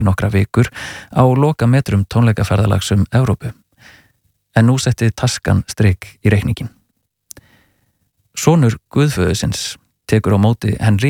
nokkra vikur á lokametrum tónleikaferðalags Evrópu. En nú setti taskan strik í reikningin. Sonur guðföðursins tekur á móti Henry